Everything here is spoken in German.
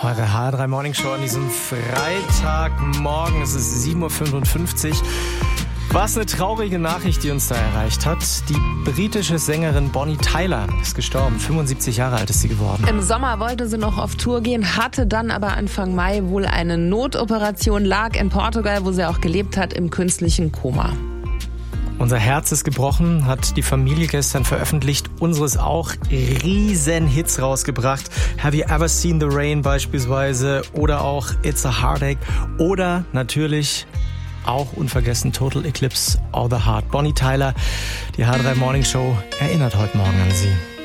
Eure HR3 Morning Show an diesem Freitagmorgen. Es ist 7.55 Uhr. Was eine traurige Nachricht, die uns da erreicht hat. Die britische Sängerin Bonnie Tyler ist gestorben. 75 Jahre alt ist sie geworden. Im Sommer wollte sie noch auf Tour gehen, hatte dann aber Anfang Mai wohl eine Notoperation, lag in Portugal, wo sie auch gelebt hat, im künstlichen Koma. Unser Herz ist gebrochen, hat die Familie gestern veröffentlicht. Unseres auch. Riesen Hits rausgebracht. Have You Ever Seen the Rain beispielsweise oder auch It's a Heartache oder natürlich auch unvergessen Total Eclipse of the Heart. Bonnie Tyler, die HR3 Morning Show erinnert heute Morgen an sie.